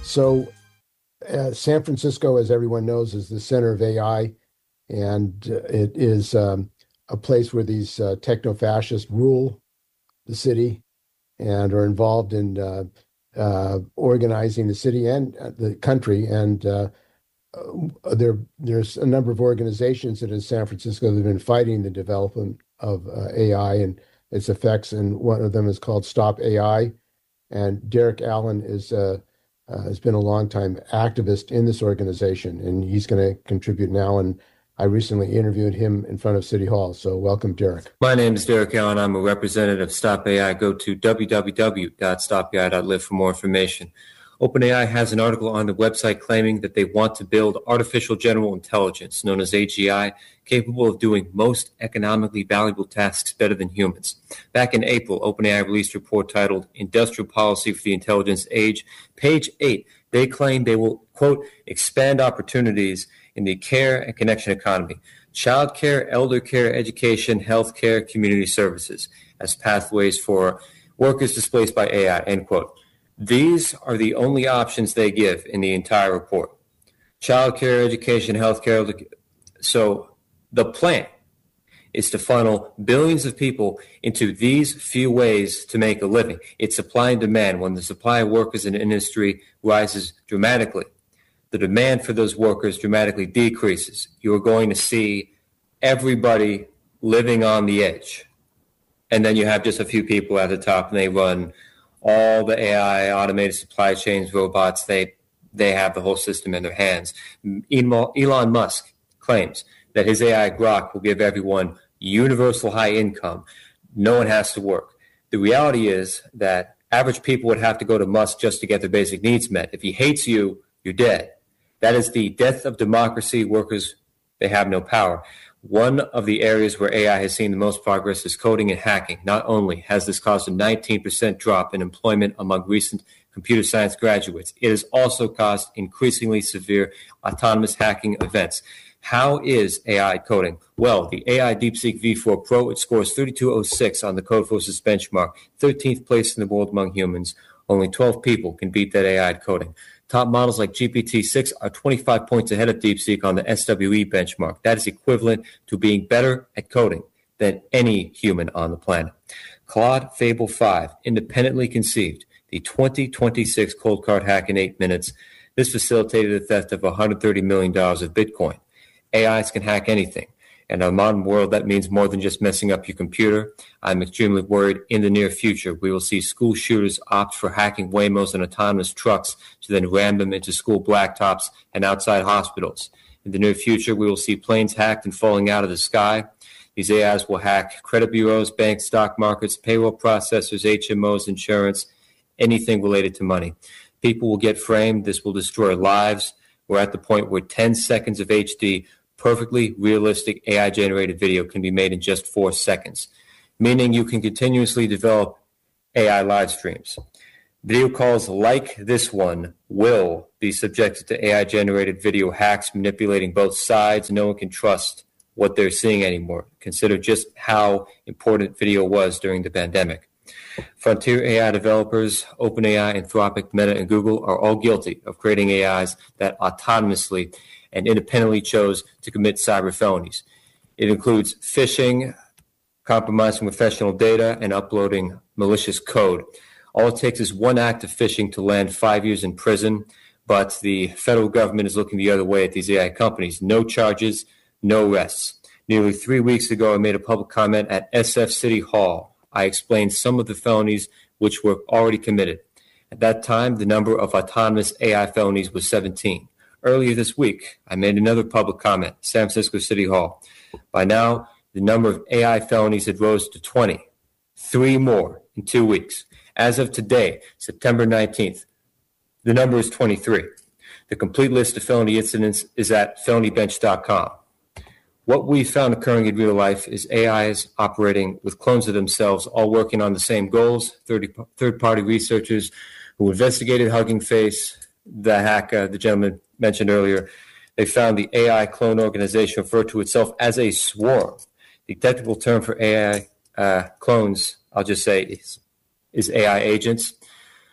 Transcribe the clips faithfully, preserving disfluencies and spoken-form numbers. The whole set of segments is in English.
So, uh, San Francisco, as everyone knows, is the center of A I, and uh, it is um, a place where these uh, techno-fascists rule the city and are involved in uh, uh, organizing the city and uh, the country. And uh, uh, there, there's a number of organizations that in San Francisco that have been fighting the development of uh, A I and its effects. And one of them is called Stop A I. And Derek Allen is uh, uh, has been a longtime activist in this organization, and he's going to contribute now. And I recently interviewed him in front of City Hall. So welcome, Derek. My name is Derek Allen. I'm a representative of Stop A I. Go to w w w dot stop a i dot live for more information. OpenAI has an article on the website claiming that they want to build artificial general intelligence, known as A G I, capable of doing most economically valuable tasks better than humans. Back in April, OpenAI released a report titled Industrial Policy for the Intelligence Age. Page eight, they claim they will, quote, expand opportunities in the care and connection economy, child care, elder care, education, health care, community services as pathways for workers displaced by A I, end quote. These are the only options they give in the entire report. Childcare, education, healthcare. So the plan is to funnel billions of people into these few ways to make a living. It's supply and demand. When the supply of workers in an industry rises dramatically, the demand for those workers dramatically decreases. You're going to see everybody living on the edge. And then you have just a few people at the top, and they run all the A I, automated supply chains, robots. They they have the whole system in their hands. Elon Musk claims that his A I Grok will give everyone universal high income. No one has to work. The reality is that average people would have to go to Musk just to get their basic needs met. If he hates you, you're dead. That is the death of democracy. Workers, they have no power. One of the areas where A I has seen the most progress is coding and hacking. Not only has this caused a nineteen percent drop in employment among recent computer science graduates, it has also caused increasingly severe autonomous hacking events. How is A I coding? Well, the A I DeepSeek V four Pro, it scores thirty-two oh six on the Codeforces benchmark, thirteenth place in the world among humans. Only twelve people can beat that A I at coding. Top models like G P T six are twenty-five points ahead of DeepSeek on the S W E benchmark. That is equivalent to being better at coding than any human on the planet. Claude Fable five, independently conceived, the twenty twenty-six cold card hack in eight minutes. This facilitated the theft of one hundred thirty million dollars of Bitcoin. A Is can hack anything. In our modern world, that means more than just messing up your computer. I'm extremely worried in the near future we will see school shooters opt for hacking Waymos and autonomous trucks to then ram them into school blacktops and outside hospitals. In the near future, we will see planes hacked and falling out of the sky. These A Is will hack credit bureaus, banks, stock markets, payroll processors, H M Os, insurance, anything related to money. People will get framed. This will destroy lives. We're at the point where ten seconds of H D perfectly realistic A I-generated video can be made in just four seconds, meaning you can continuously develop A I live streams. Video calls like this one will be subjected to A I-generated video hacks manipulating both sides. No one can trust what they're seeing anymore. Consider just how important video was during the pandemic. Frontier A I developers, OpenAI, Anthropic, Meta, and Google are all guilty of creating A Is that autonomously and independently chose to commit cyber felonies. It includes phishing, compromising professional data, and uploading malicious code. All it takes is one act of phishing to land five years in prison, but the federal government is looking the other way at these A I companies. No charges, no arrests. Nearly three weeks ago, I made a public comment at S F City Hall. I explained some of the felonies which were already committed. At that time, the number of autonomous A I felonies was seventeen. Earlier this week, I made another public comment, San Francisco City Hall. By now, the number of A I felonies had rose to twenty, three more in two weeks. As of today, September nineteenth, the number is twenty-three. The complete list of felony incidents is at felony bench dot com. What we found occurring in real life is A Is operating with clones of themselves, all working on the same goals. Third-party researchers who investigated Hugging Face, the hack uh, the gentleman mentioned earlier, they found the A I clone organization referred to itself as a swarm. The technical term for A I uh, clones, I'll just say, is, is A I agents.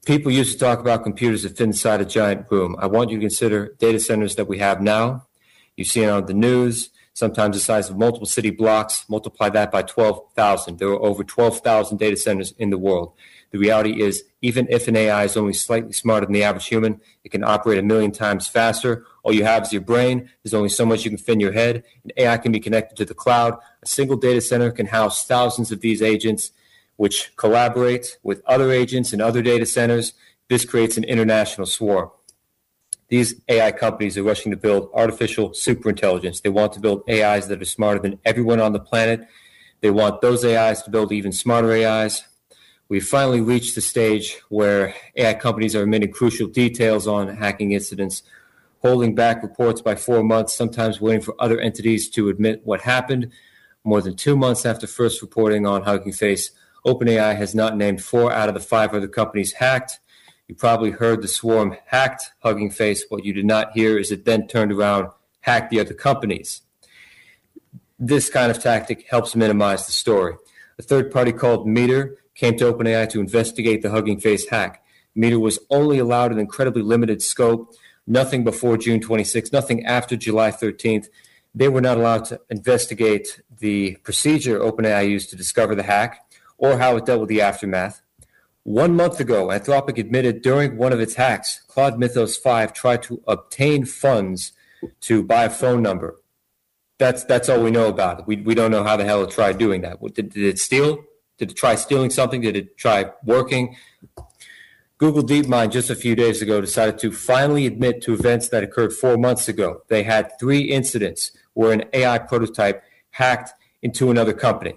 People used to talk about computers that fit inside a giant room. I want you to consider data centers that we have now. You see it on the news, sometimes the size of multiple city blocks. Multiply that by twelve thousand. There are over twelve thousand data centers in the world. The reality is, even if an A I is only slightly smarter than the average human, it can operate a million times faster. All you have is your brain. There's only so much you can fit in your head. An A I can be connected to the cloud. A single data center can house thousands of these agents, which collaborate with other agents in other data centers. This creates an international swarm. These A I companies are rushing to build artificial superintelligence. They want to build A Is that are smarter than everyone on the planet. They want those A Is to build even smarter A Is. We've finally reached the stage where A I companies are omitting crucial details on hacking incidents, holding back reports by four months, sometimes waiting for other entities to admit what happened. More than two months after first reporting on Hugging Face, OpenAI has not named four out of the five other companies hacked. You probably heard the swarm hacked Hugging Face. What you did not hear is it then turned around, hacked the other companies. This kind of tactic helps minimize the story. A third party called Meter came to OpenAI to investigate the Hugging Face hack. Meter was only allowed an incredibly limited scope, nothing before June twenty-sixth, nothing after July thirteenth. They were not allowed to investigate the procedure OpenAI used to discover the hack, or how it dealt with the aftermath. One month ago, Anthropic admitted during one of its hacks, Claude Mythos five tried to obtain funds to buy a phone number. That's that's all we know about it. We we don't know how the hell it tried doing that. Did, did it steal? Did it try stealing something? Did it try working? Google DeepMind just a few days ago decided to finally admit to events that occurred four months ago. They had three incidents where an A I prototype hacked into another company.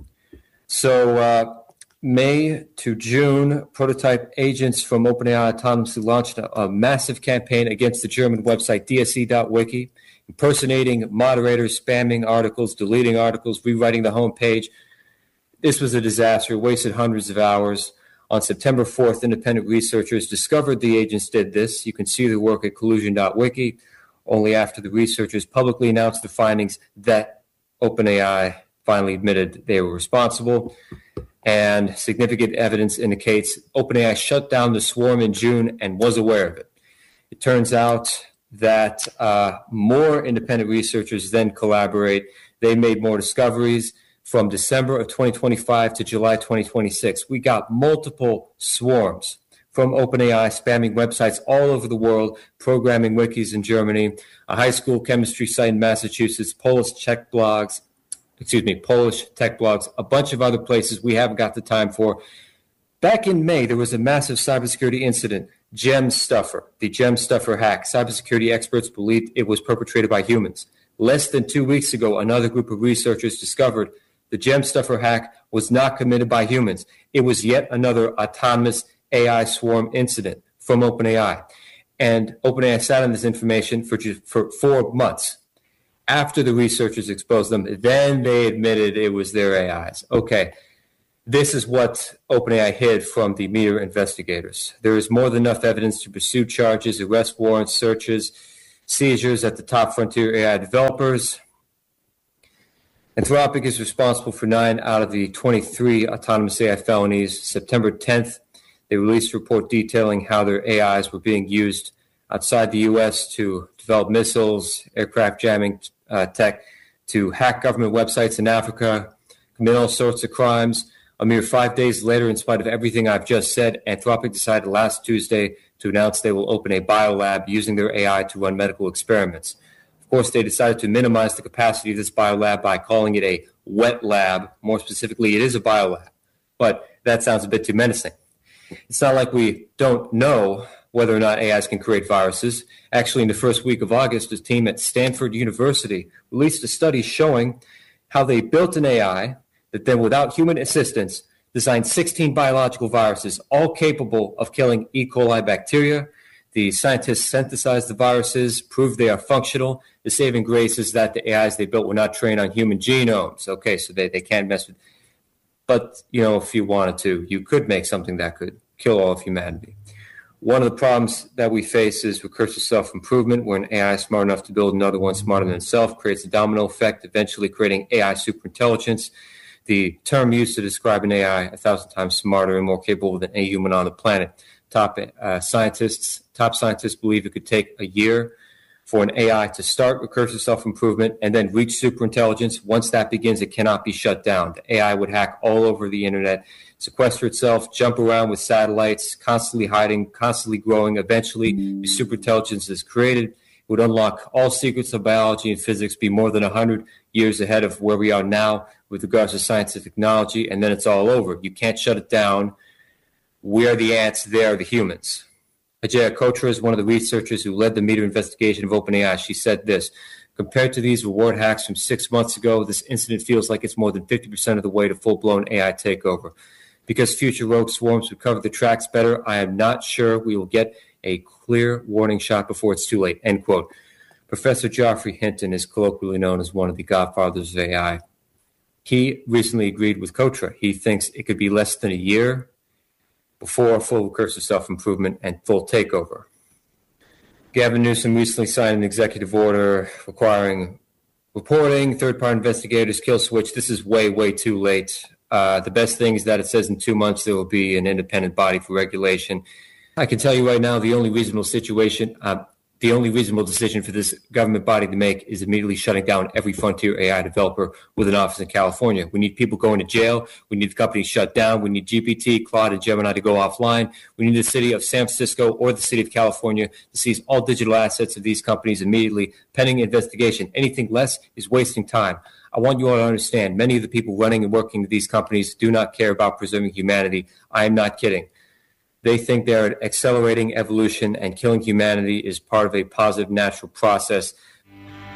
So uh, May to June, prototype agents from OpenAI autonomously launched a, a massive campaign against the German website D S E dot wiki, impersonating moderators, spamming articles, deleting articles, rewriting the homepage. This was a disaster. It wasted hundreds of hours. On September fourth, independent researchers discovered the agents did this. You can see their work at collusion dot wiki. Only after the researchers publicly announced the findings that OpenAI finally admitted they were responsible. And significant evidence indicates OpenAI shut down the swarm in June and was aware of it. It turns out that uh, more independent researchers then collaborate. They made more discoveries. From December of twenty twenty-five to July twenty twenty-six, we got multiple swarms from OpenAI spamming websites all over the world, programming wikis in Germany, a high school chemistry site in Massachusetts, Polish tech blogs, excuse me, Polish tech blogs, a bunch of other places we haven't got the time for. Back in May, there was a massive cybersecurity incident, GemStuffer, the GemStuffer hack. Cybersecurity experts believed it was perpetrated by humans. Less than two weeks ago, another group of researchers discovered the GemStuffer hack was not committed by humans. It was yet another autonomous A I swarm incident from OpenAI. And OpenAI sat on this information for, for four months. After the researchers exposed them, then they admitted it was their A Is. Okay, this is what OpenAI hid from the Meter investigators. There is more than enough evidence to pursue charges, arrest warrants, searches, seizures at the top frontier A I developers. Anthropic is responsible for nine out of the twenty-three autonomous A I felonies. September tenth, they released a report detailing how their A Is were being used outside the U S to develop missiles, aircraft jamming uh, tech, to hack government websites in Africa, commit all sorts of crimes. A mere five days later, in spite of everything I've just said, Anthropic decided last Tuesday to announce they will open a biolab using their A I to run medical experiments. Of course, they decided to minimize the capacity of this biolab by calling it a wet lab. More specifically, it is a biolab, but that sounds a bit too menacing. It's not like we don't know whether or not A Is can create viruses. Actually, in the first week of August, a team at Stanford University released a study showing how they built an A I that then, without human assistance, designed sixteen biological viruses, all capable of killing E. coli bacteria. The scientists synthesized the viruses, proved they are functional. The saving grace is that the A Is they built were not trained on human genomes. Okay, so they, they can't mess with. But, you know, if you wanted to, you could make something that could kill all of humanity. One of the problems that we face is recursive self-improvement, where an A I is smart enough to build another one smarter than itself, creates a domino effect, eventually creating A I superintelligence. The term used to describe an A I a thousand times smarter and more capable than any human on the planet. Top uh, scientists, top scientists believe it could take a year for an A I to start recursive self-improvement and then reach superintelligence. Once that begins, it cannot be shut down. The A I would hack all over the internet, sequester itself, jump around with satellites, constantly hiding, constantly growing. Eventually, the superintelligence is created. It would unlock all secrets of biology and physics, be more than one hundred years ahead of where we are now with regards to scientific knowledge, and then it's all over. You can't shut it down. We are the ants, they are the humans. Ajaya Kotra is one of the researchers who led the media investigation of OpenAI. She said this: compared to these reward hacks from six months ago, this incident feels like it's more than fifty percent of the way to full-blown A I takeover. Because future rogue swarms would cover the tracks better, I am not sure we will get a clear warning shot before it's too late, end quote. Professor Geoffrey Hinton is colloquially known as one of the godfathers of A I. He recently agreed with Kotra. He thinks it could be less than a year before full recursive self-improvement and full takeover. Gavin Newsom recently signed an executive order requiring reporting, third-party investigators, kill switch. This is way, way too late. Uh, the best thing is that it says in two months there will be an independent body for regulation. I can tell you right now, the only reasonable situation, uh, the only reasonable decision for this government body to make is immediately shutting down every frontier A I developer with an office in California. We need people going to jail. We need the companies shut down. We need G P T, Claude, and Gemini to go offline. We need the city of San Francisco or the city of California to seize all digital assets of these companies immediately, pending investigation. Anything less is wasting time. I want you all to understand, many of the people running and working at these companies do not care about preserving humanity. I am not kidding. They think they're accelerating evolution, and killing humanity is part of a positive natural process.